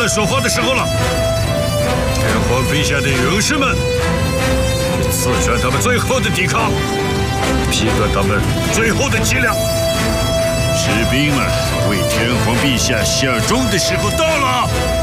了说话的时候了。天皇陛下的勇士们，去刺穿他们最后的抵抗，劈断他们最后的脊梁。士兵们，为天皇陛下效忠的时候到了。